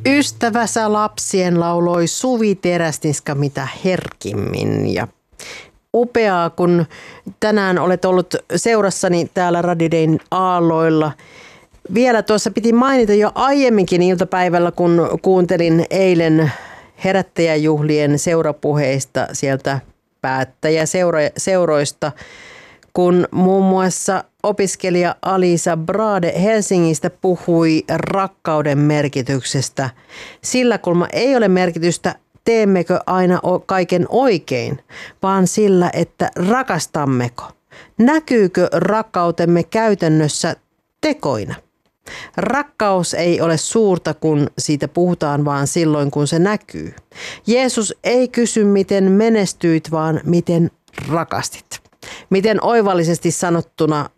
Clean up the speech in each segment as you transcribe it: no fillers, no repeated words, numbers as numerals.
Ystävänsä lapsien lauloi Suvi Teräsniska mitä herkimmin ja upeaa, kun tänään olet ollut seurassani täällä Radio Dayn aalloilla. Vielä tuossa piti mainita jo aiemminkin iltapäivällä, kun kuuntelin eilen herättäjäjuhlien seurapuheista sieltä päättäjäseuroista, kun muun muassa opiskelija Alisa Brade Helsingistä puhui rakkauden merkityksestä. Sillä kulma ei ole merkitystä, teemmekö aina kaiken oikein, vaan sillä, että rakastammeko. Näkyykö rakkautemme käytännössä tekoina? Rakkaus ei ole suurta, kun siitä puhutaan, vaan silloin, kun se näkyy. Jeesus ei kysy, miten menestyit, vaan miten rakastit. Miten oivallisesti sanottuna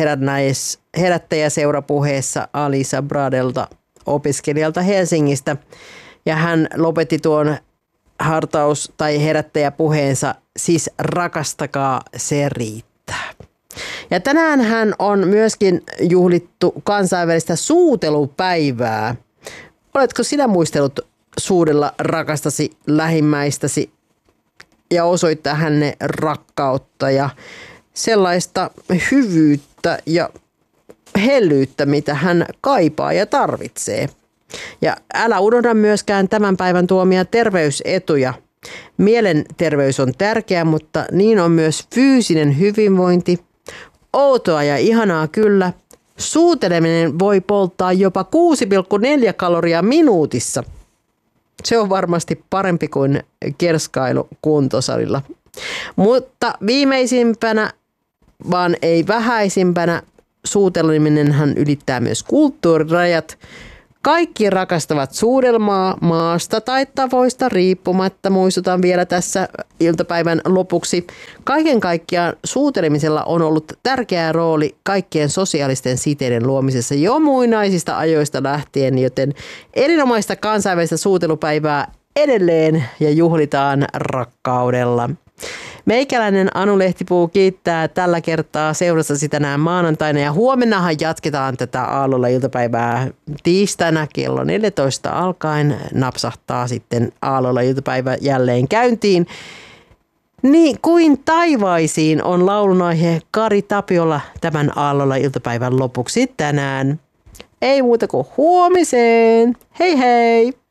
herättäjäseurapuheessa Alisa Bradelta, opiskelijalta Helsingistä. Ja hän lopetti tuon hartaus- tai herättäjäpuheensa, siis rakastakaa, se riittää. Ja tänään hän on myöskin juhlittu kansainvälistä suutelupäivää. Oletko sinä muistellut suudella rakastasi lähimmäistäsi ja osoittaa hänne rakkautta ja sellaista hyvyyttä ja hellyyttä, mitä hän kaipaa ja tarvitsee. Ja älä unohda myöskään tämän päivän tuomia terveysetuja. Mielenterveys on tärkeä, mutta niin on myös fyysinen hyvinvointi. Outoa ja ihanaa kyllä. Suuteleminen voi polttaa jopa 6,4 kaloria minuutissa. Se on varmasti parempi kuin kerskailu kuntosalilla. Mutta viimeisimpänä, vaan ei vähäisimpänä, suuteleminenhan ylittää myös kulttuurirajat. Kaikki rakastavat suudelmaa maasta tai tavoista riippumatta. Muistutan vielä tässä iltapäivän lopuksi. Kaiken kaikkiaan suutelemisella on ollut tärkeä rooli kaikkien sosiaalisten siteiden luomisessa jo muinaisista ajoista lähtien, joten erinomaista kansainvälistä suutelupäivää edelleen ja juhlitaan rakkaudella. Meikäläinen Anu Lehtipuu kiittää tällä kertaa seurastasi tänään maanantaina ja huomennahan jatketaan tätä aallolla iltapäivää tiistaina kello 14 alkaen napsahtaa sitten aallolla iltapäivä jälleen käyntiin. Niin kuin taivaisiin on laulunaihe Kari Tapiola tämän aallolla iltapäivän lopuksi tänään. Ei muuta kuin huomiseen. Hei hei!